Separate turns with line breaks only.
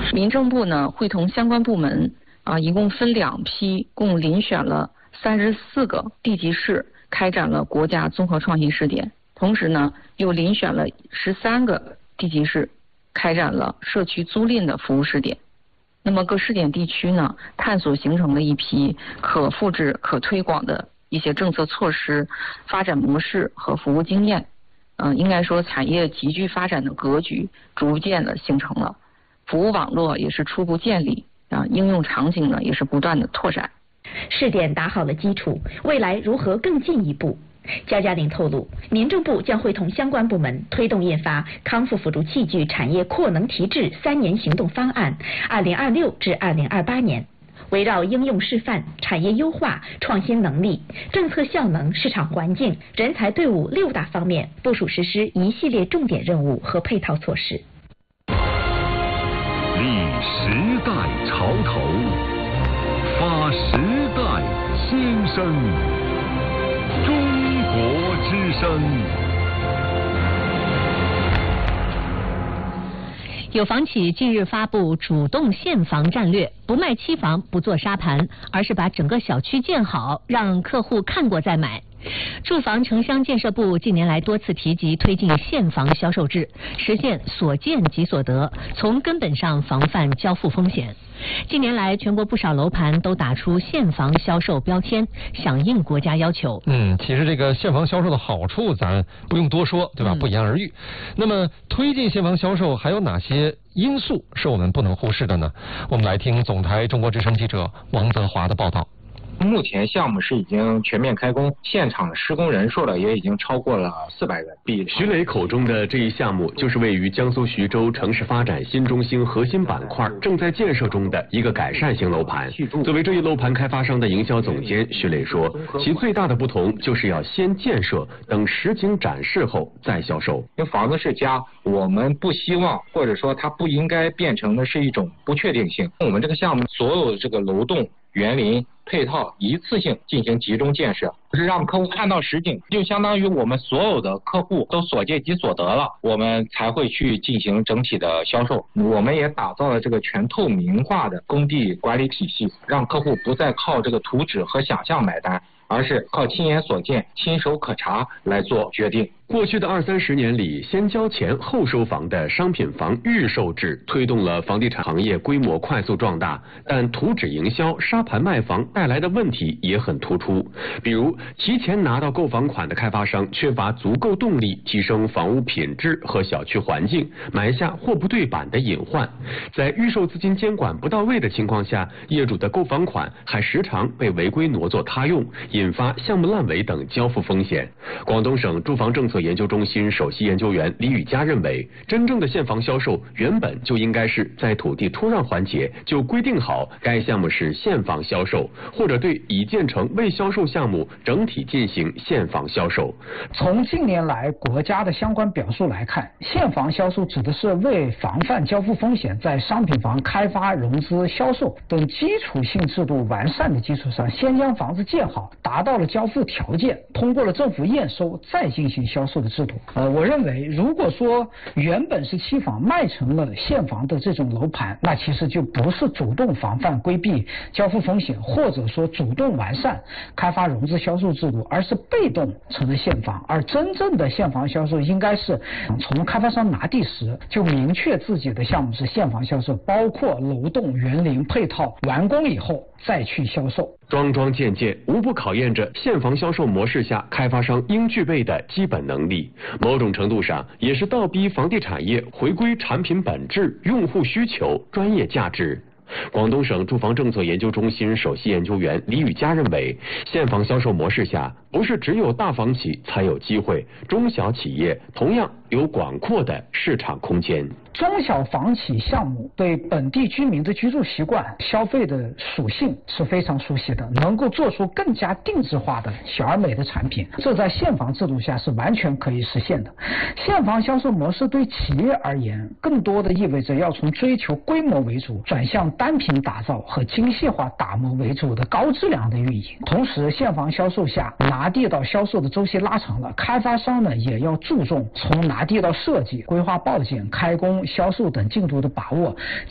民政部呢会同相关部门一共分2批，共遴选了34个地级市，开展了国家综合创新试点。同时呢，又遴选了13个地级市，开展了社区租赁的服务试点。那么各试点地区呢，探索形成了一批可复制、可推广的一些政策措施、发展模式和服务经验。应该说产业急剧发展的格局逐渐的形成了，服务网络也是初步建立，应用场景呢也是不断的拓展。
试点打好了基础，未来如何更进一步？焦嘉玲透露，民政部将会同相关部门推动印发康复辅助器具产业扩能提质3年行动方案 ，2026至2028年。围绕应用示范、产业优化、创新能力、政策效能、市场环境、人才队伍6大方面部署实施一系列重点任务和配套措施。
立时代潮头，发时代新声，中国之声。
有房企近日发布主动现房战略，不卖期房，不做沙盘，而是把整个小区建好，让客户看过再买。住房城乡建设部近年来多次提及推进现房销售制，实现所见即所得，从根本上防范交付风险。近年来，全国不少楼盘都打出现房销售标签，响应国家要求。
其实这个现房销售的好处咱不用多说，对吧？不言而喻。那么推进现房销售还有哪些因素是我们不能忽视的呢？我们来听总台中国之声记者王泽华的报道。
目前项目是已经全面开工，现场施工人数呢也已经超过了400人。
徐磊口中的这一项目，就是位于江苏徐州城市发展新中心核心板块正在建设中的一个改善型楼盘。作为这一楼盘开发商的营销总监，徐磊说，其最大的不同就是要先建设，等实景展示后再销售。
因为房子是家，我们不希望或者说它不应该变成的是一种不确定性。我们这个项目所有的这个楼栋、园林配套一次性进行集中建设，是让客户看到实景，就相当于我们所有的客户都所见即所得了，我们才会去进行整体的销售。我们也打造了这个全透明化的工地管理体系，让客户不再靠这个图纸和想象买单，而是靠亲眼所见、亲手可查来做决定。
过去的20-30年里，先交钱后收房的商品房预售制推动了房地产行业规模快速壮大，但图纸营销、沙盘卖房带来的问题也很突出。比如，提前拿到购房款的开发商缺乏足够动力提升房屋品质和小区环境，埋下货不对版的隐患。在预售资金监管不到位的情况下，业主的购房款还时常被违规挪作他用，引发项目烂尾等交付风险。广东省住房政策研究中心首席研究员李宇佳认为，真正的现房销售原本就应该是在土地土壤环节就规定好该项目是现房销售，或者对已建成未销售项目整体进行现房销售。
从近年来国家的相关表述来看，现房销售指的是为防范交付风险，在商品房开发、融资、销售等基础性制度完善的基础上，先将房子建好，达到了交付条件，通过了政府验收，再进行销售的制度。我认为，如果说原本是期房卖成了现房的这种楼盘，那其实就不是主动防范规避交付风险，或者说主动完善开发、融资、销售制度，而是被动成了现房。而真正的现房销售应该是从开发商拿地时就明确自己的项目是现房销售，包括楼栋、园林配套完工以后再去销售。
桩桩件件无不考验着现房销售模式下开发商应具备的基本能力，某种程度上也是倒逼房地产业回归产品本质、用户需求、专业价值。广东省住房政策研究中心首席研究员李宇佳认为，现房销售模式下，不是只有大房企才有机会，中小企业同样有广阔的市场空间。
中小房企项目对本地居民的居住习惯、消费的属性是非常熟悉的，能够做出更加定制化的小而美的产品，这在现房制度下是完全可以实现的。现房销售模式对企业而言，更多的意味着要从追求规模为主，转向单品打造和精细化打磨为主的高质量的运营。同时，现房销售下拿地到销售的周期拉长了，开发商呢也要注重从拿地到设计、规划报建、开工、销售等进度的把握，